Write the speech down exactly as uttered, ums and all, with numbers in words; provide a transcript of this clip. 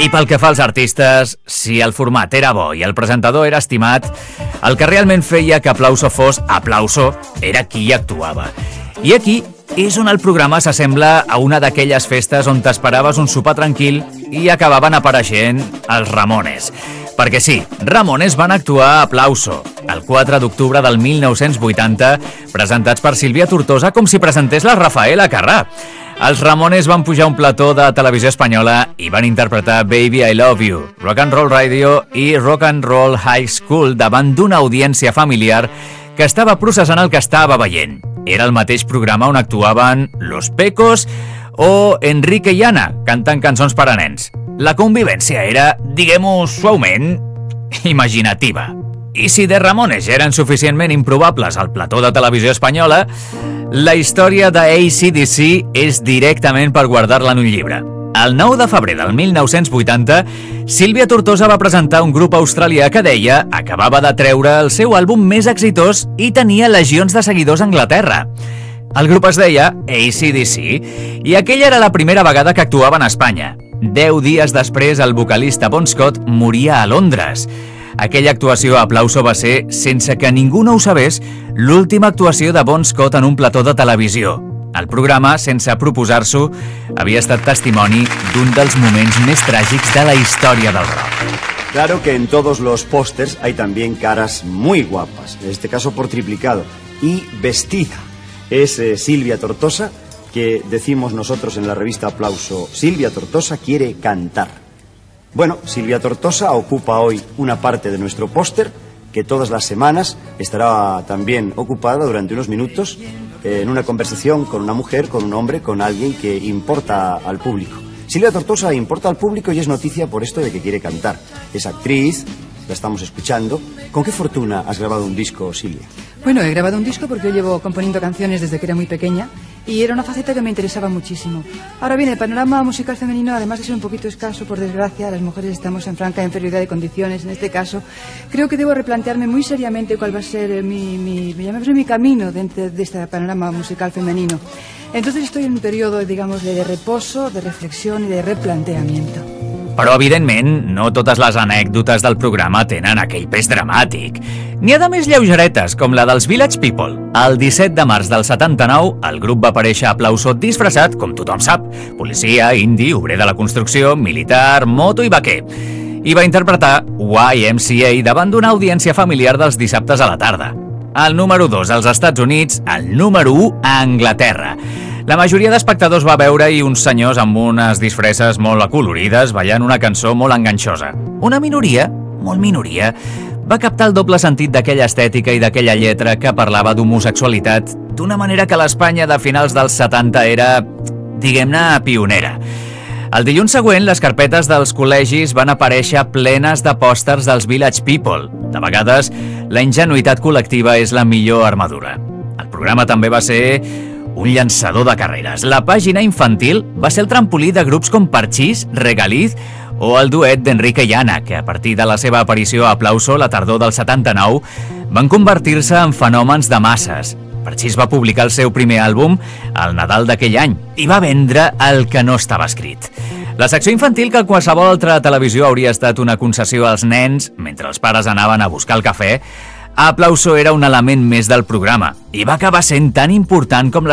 I pel que fa als artistes, si el format era bo i el presentador era estimat, el que realment feia que Aplauso fos Aplauso era qui hi actuava. I aquí és on el programa s'assembla a una d'aquelles festes on t'esperaves un sopar tranquil i acabaven apareixent els Ramones. Perquè sí, Ramones van actuar a Aplauso, el quatre d'octubre del mil nou-cents vuitanta, presentats per Sílvia Tortosa com si presentés la Rafaela Carrà. Els Ramones van pujar un plató de televisió espanyola i van interpretar Baby I Love You, Rock and Roll Radio i Rock and Roll High School davant d'una audiència familiar que estava processant el que estava veient. Era el mateix programa on actuaven Los Pecos o Enrique i Ana, cantant cançons per a nens. La convivència era, diguem-ho suaument, imaginativa. I si The Ramones eren suficientment improbables al plató de televisió espanyola, la història de A C D C és directament per guardar-la en un llibre. El nou de febrer del mil nou-cents vuitanta, Sílvia Tortosa va presentar un grup australià que deia acabava de treure el seu àlbum més exitós i tenia legions de seguidors a Anglaterra. El grup es deia A C D C i aquella era la primera vegada que actuaven a Espanya. Deu dies després, el vocalista Bon Scott moria a Londres. Aquella actuació a Aplauso va ser, sense que ningú no ho sabés, l'última actuació de Bon Scott en un plató de televisió. El programa, sense proposar-s'ho, havia estat testimoni d'un dels moments més tràgics de la història del rock. Claro que en todos los pósters hay también caras muy guapas, en este caso por triplicado, y vestida. Es eh, Sílvia Tortosa, que decimos nosotros en la revista Aplauso, Sílvia Tortosa quiere cantar. Bueno, Sílvia Tortosa ocupa hoy una parte de nuestro póster, que todas las semanas estará también ocupada durante unos minutos eh, en una conversación con una mujer, con un hombre, con alguien que importa al público. Sílvia Tortosa importa al público y es noticia por esto de que quiere cantar. Es actriz, la estamos escuchando. ¿Con qué fortuna has grabado un disco, Sílvia? Bueno, he grabado un disco porque yo llevo componiendo canciones desde que era muy pequeña y era una faceta que me interesaba muchísimo. Ahora bien, el panorama musical femenino, además de ser un poquito escaso, por desgracia, las mujeres estamos en franca inferioridad de condiciones. En este caso, creo que debo replantearme muy seriamente cuál va a ser mi, mi, mi, mi camino dentro de este panorama musical femenino. Entonces estoy en un periodo, digamos, de reposo, de reflexión y de replanteamiento. Però, evidentment, no totes les anècdotes del programa tenen aquell pes dramàtic. N'hi ha de més lleugeretes, com la dels Village People. El disset de març del setanta-nou, el grup va aparèixer a Aplauso disfressat, com tothom sap, policia, indi, obrer de la construcció, militar, moto i vaquer. I va interpretar Y M C A davant d'una audiència familiar dels dissabtes a la tarda. El número dos als Estats Units, el número u a Anglaterra. La majoria d'espectadors va veure i uns senyors amb unes disfresses molt acolorides ballant una cançó molt enganxosa. Una minoria, molt minoria, va captar el doble sentit d'aquella estètica i d'aquella lletra que parlava d'homosexualitat d'una manera que l'Espanya de finals dels setanta era, diguem-ne, pionera. El dilluns següent, les carpetes dels col·legis van aparèixer plenes de pòsters dels Village People. De vegades, la ingenuïtat col·lectiva és la millor armadura. El programa també va ser un llançador de carreres. La pàgina infantil va ser el trampolí de grups com Parchís, Regaliz o el duet d'Enrique i Ana, que a partir de la seva aparició a Aplauso la tardor del setanta-nou van convertir-se en fenòmens de masses. Parchís va publicar el seu primer àlbum al Nadal d'aquell any i va vendre el que no estava escrit. La secció infantil, que qualsevol altra televisió hauria estat una concessió als nens mentre els pares anaven a buscar el cafè, Aplauso era un element més del programa i va acabar sent tan important com la